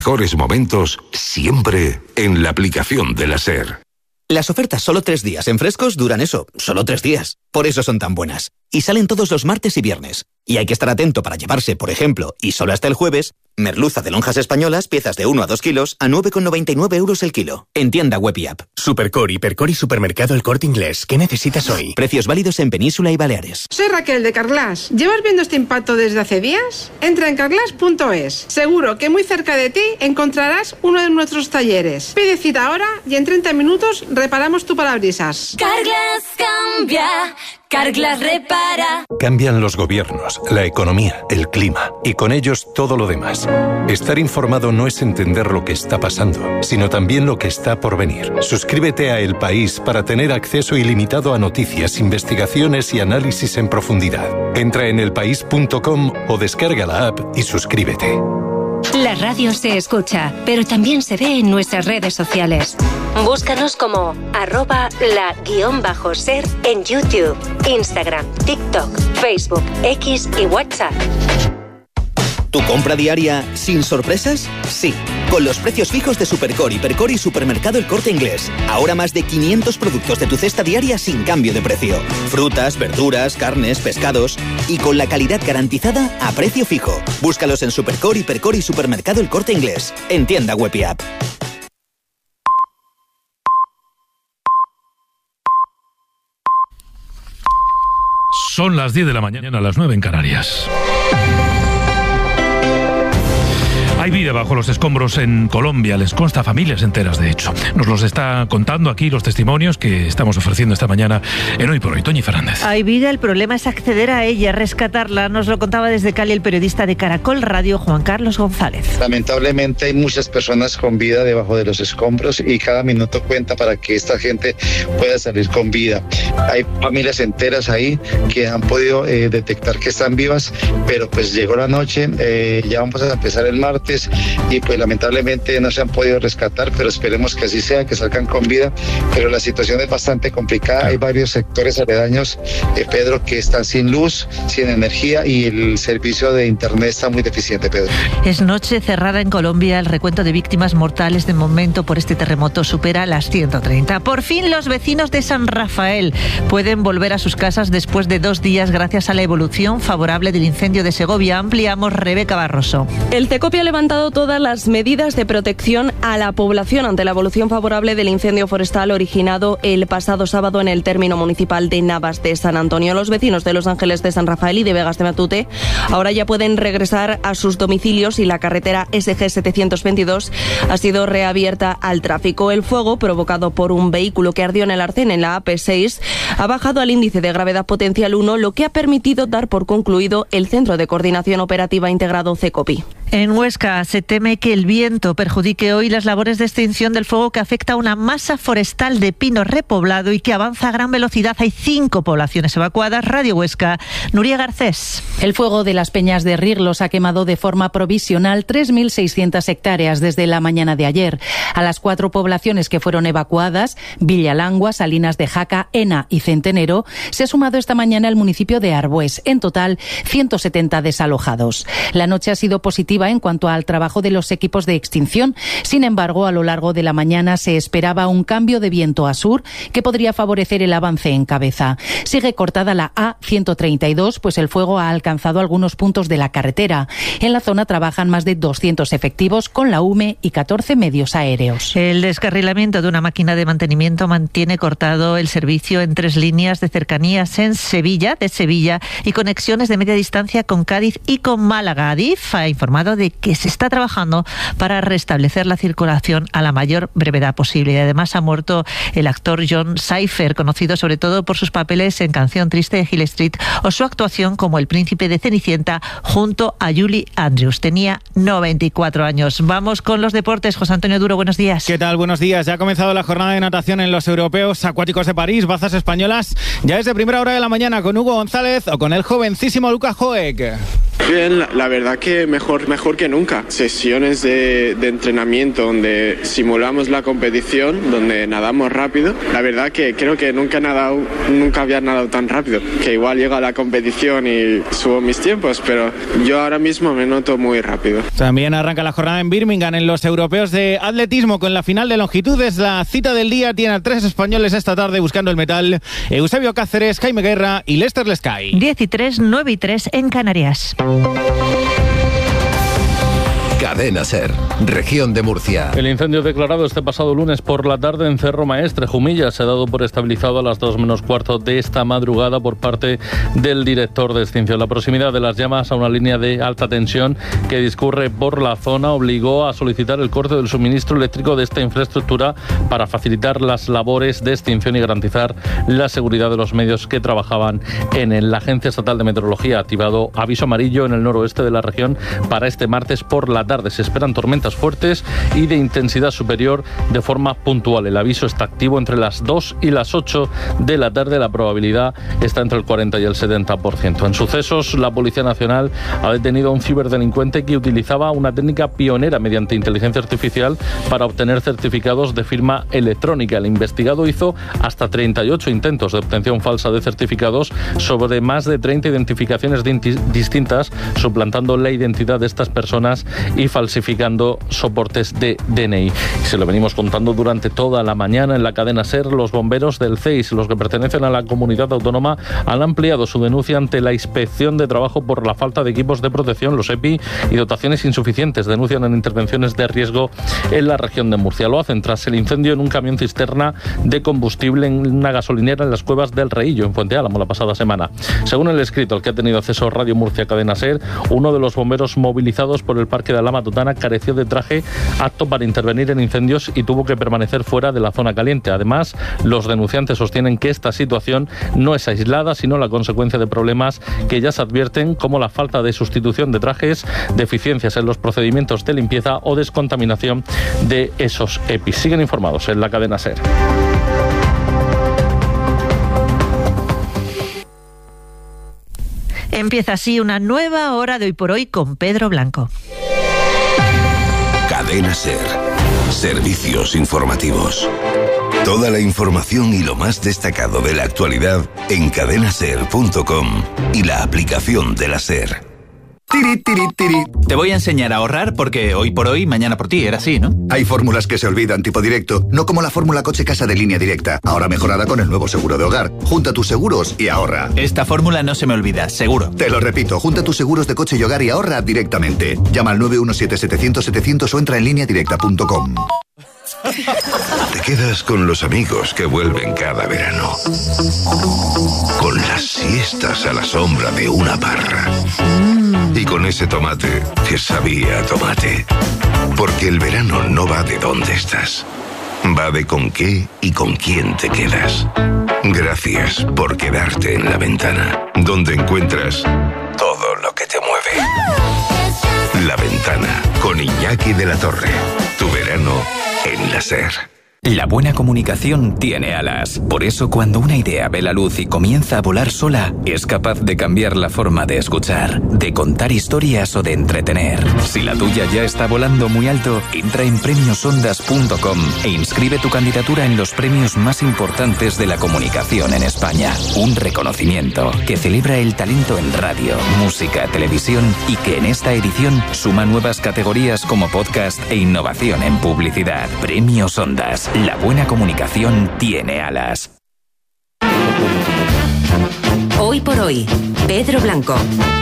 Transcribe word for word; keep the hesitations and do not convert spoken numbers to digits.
Mejores momentos siempre en la aplicación de la SER. Las ofertas solo tres días en frescos duran eso, solo tres días. Por eso son tan buenas. Y salen todos los martes y viernes. Y hay que estar atento para llevarse, por ejemplo, y solo hasta el jueves, merluza de lonjas españolas, piezas de uno a dos kilos, a nueve con noventa y nueve euros el kilo. En tienda web y app. Supercore, Hipercor y Supermercado El Corte Inglés. ¿Qué necesitas hoy? Precios válidos en Península y Baleares. Soy Raquel de Carglass. ¿Llevas viendo este impacto desde hace días? Entra en carglass punto es. Seguro que muy cerca de ti encontrarás uno de nuestros talleres. Pide cita ahora y en treinta minutos reparamos tu parabrisas. Carglass cambia. Carglass repara. Cambian los gobiernos, la economía, el clima y con ellos todo lo demás. Estar informado no es entender lo que está pasando, sino también lo que está por venir. Suscríbete a El País para tener acceso ilimitado a noticias, investigaciones y análisis en profundidad. Entra en elpaís punto com o descarga la app y suscríbete. La radio se escucha, pero también se ve en nuestras redes sociales. Búscanos como arroba la guión bajo ser en YouTube, Instagram, TikTok, Facebook, X y WhatsApp. ¿Tu compra diaria sin sorpresas? Sí, con los precios fijos de Supercore, Hipercor y Supermercado El Corte Inglés. Ahora más de quinientos productos de tu cesta diaria sin cambio de precio. Frutas, verduras, carnes, pescados y con la calidad garantizada a precio fijo. Búscalos en Supercore, Hipercor y Supermercado El Corte Inglés. En tienda web y app. Son las diez de la mañana, a las nueve en Canarias. Hay vida bajo los escombros en Colombia, les consta familias enteras, de hecho. Nos los está contando aquí los testimonios que estamos ofreciendo esta mañana en Hoy por Hoy. Toñi Fernández. Hay vida, el problema es acceder a ella, rescatarla. Nos lo contaba desde Cali el periodista de Caracol Radio, Juan Carlos González. Lamentablemente hay muchas personas con vida debajo de los escombros y cada minuto cuenta para que esta gente pueda salir con vida. Hay familias enteras ahí que han podido eh, detectar que están vivas, pero pues llegó la noche, eh, ya vamos a empezar el martes y pues lamentablemente no se han podido rescatar, pero esperemos que así sea, que salgan con vida, pero la situación es bastante complicada. Hay varios sectores aledaños, eh, Pedro, que están sin luz, sin energía y el servicio de internet está muy deficiente, Pedro. Es noche cerrada en Colombia. El recuento de víctimas mortales de momento por este terremoto supera las ciento treinta. Por fin los vecinos de San Rafael pueden volver a sus casas después de dos días gracias a la evolución favorable del incendio de Segovia. Ampliamos, Rebeca Barroso. El CECOPI ha levantado todas las medidas de protección a la población ante la evolución favorable del incendio forestal originado el pasado sábado en el término municipal de Navas de San Antonio. Los vecinos de Los Ángeles de San Rafael y de Vegas de Matute ahora ya pueden regresar a sus domicilios y la carretera S G setecientos veintidós ha sido reabierta al tráfico. El fuego, provocado por un vehículo que ardió en el arcén en la A P seis, ha bajado al índice de gravedad potencial uno, lo que ha permitido dar por concluido el Centro de Coordinación Operativa Integrado CECOPI. En Huesca se teme que el viento perjudique hoy las labores de extinción del fuego que afecta a una masa forestal de pino repoblado y que avanza a gran velocidad. Hay cinco poblaciones evacuadas. Radio Huesca, Nuria Garcés. El fuego de las Peñas de Riglos ha quemado de forma provisional tres mil seiscientas hectáreas desde la mañana de ayer. A las cuatro poblaciones que fueron evacuadas, Villalangua, Salinas de Jaca, Ena y Centenero, se ha sumado esta mañana el municipio de Arbués. En total, ciento setenta desalojados. La noche ha sido positiva en cuanto al trabajo de los equipos de extinción. Sin embargo, a lo largo de la mañana se esperaba un cambio de viento a sur que podría favorecer el avance en cabeza. Sigue cortada la A ciento treinta y dos, pues el fuego ha alcanzado algunos puntos de la carretera. En la zona trabajan más de doscientos efectivos con la U M E y catorce medios aéreos. El descarrilamiento de una máquina de mantenimiento mantiene cortado el servicio en tres líneas de cercanías en Sevilla, de Sevilla y conexiones de media distancia con Cádiz y con Málaga. Adif ha informado de que se está trabajando para restablecer la circulación a la mayor brevedad posible. Y además ha muerto el actor John Cypher, conocido sobre todo por sus papeles en Canción Triste de Hill Street o su actuación como el príncipe de Cenicienta junto a Julie Andrews. Tenía noventa y cuatro años. Vamos con los deportes. José Antonio Duro, buenos días. ¿Qué tal? Buenos días. Ya ha comenzado la jornada de natación en los Europeos Acuáticos de París, bazas españolas. Ya es de primera hora de la mañana con Hugo González o con el jovencísimo Lucas Joek. Bien, la, la verdad que mejor, mejor que nunca. Sesiones de, de entrenamiento donde simulamos la competición, donde nadamos rápido. La verdad que creo que nunca he nadado, nunca había nadado tan rápido. Que igual llego a la competición y subo mis tiempos, pero yo ahora mismo me noto muy rápido. También arranca la jornada en Birmingham en los europeos de atletismo con la final de longitudes. La cita del día tiene a tres españoles esta tarde buscando el metal: Eusebio Cáceres, Jaime Guerra y Lester Lescay. diez y tres, nueve y tres en Canarias. Cadena SER, región de Murcia. El incendio declarado este pasado lunes por la tarde en Cerro Maestre, Jumilla, se ha dado por estabilizado a las dos menos cuarto de esta madrugada por parte del director de extinción. La proximidad de las llamas a una línea de alta tensión que discurre por la zona obligó a solicitar el corte del suministro eléctrico de esta infraestructura para facilitar las labores de extinción y garantizar la seguridad de los medios que trabajaban en él. La Agencia Estatal de Meteorología ha activado aviso amarillo en el noroeste de la región para este martes por la tarde. Se esperan tormentas fuertes y de intensidad superior de forma puntual. El aviso está activo entre las dos y las ocho de la tarde. La probabilidad está entre el cuarenta y el setenta por ciento. En sucesos, la Policía Nacional ha detenido a un ciberdelincuente que utilizaba una técnica pionera mediante inteligencia artificial para obtener certificados de firma electrónica. El investigado hizo hasta treinta y ocho intentos de obtención falsa de certificados sobre más de treinta identificaciones distintas, suplantando la identidad de estas personas y falsificando soportes de D N I. Se lo venimos contando durante toda la mañana en la cadena SER. Los bomberos del C E I S, los que pertenecen a la comunidad autónoma, han ampliado su denuncia ante la Inspección de Trabajo por la falta de equipos de protección, los E P I, y dotaciones insuficientes. Denuncian en intervenciones de riesgo en la región de Murcia. Lo hacen tras el incendio en un camión cisterna de combustible en una gasolinera en las Cuevas del Reillo, en Fuente Álamo, la pasada semana. Según el escrito al que ha tenido acceso Radio Murcia Cadena SER, uno de los bomberos movilizados por el Parque de Alhama Totana careció de traje apto para intervenir en incendios y tuvo que permanecer fuera de la zona caliente. Además, los denunciantes sostienen que esta situación no es aislada, sino la consecuencia de problemas que ya se advierten, como la falta de sustitución de trajes, deficiencias en los procedimientos de limpieza o descontaminación de esos E P I. Siguen informados en la cadena SER. Empieza así una nueva hora de Hoy por Hoy con Pedro Blanco. Cadena SER. Servicios informativos. Toda la información y lo más destacado de la actualidad en cadena ser punto com y la aplicación de la SER. Tiri, tiri, tiri. Te voy a enseñar a ahorrar porque hoy por hoy, mañana por ti, era así, ¿no? Hay fórmulas que se olvidan tipo directo, no como la fórmula coche-casa de Línea Directa, ahora mejorada con el nuevo seguro de hogar. Junta tus seguros y ahorra. Esta fórmula no se me olvida, seguro. Te lo repito, junta tus seguros de coche y hogar y ahorra directamente. Llama al nueve uno siete, setecientos, setecientos o entra en línea directa punto com. Te quedas con los amigos que vuelven cada verano. Con las siestas a la sombra de una parra. Y con ese tomate que sabía a tomate. Porque el verano no va de dónde estás. Va de con qué y con quién te quedas. Gracias por quedarte en La Ventana, donde encuentras todo lo que te mueve. La Ventana, con Iñaki de la Torre. Tu verano en la SER. La buena comunicación tiene alas. Por eso, cuando una idea ve la luz y comienza a volar sola, es capaz de cambiar la forma de escuchar, de contar historias o de entretener. Si la tuya ya está volando muy alto, entra en premios ondas punto com e inscribe tu candidatura en los premios más importantes de la comunicación en España. Un reconocimiento que celebra el talento en radio, música, televisión y que en esta edición suma nuevas categorías como podcast e innovación en publicidad. Premios Ondas. La buena comunicación tiene alas. Hoy por hoy, Pedro Blanco.